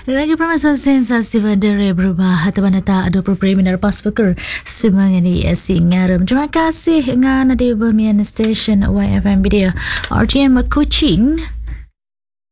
Lagi permasalahan sensasi bandara berubah ataupun tak ada perperimenar paspor semangat di Singarum. Terima kasih dengan di Bermian Station YFM Video RTM Kuching.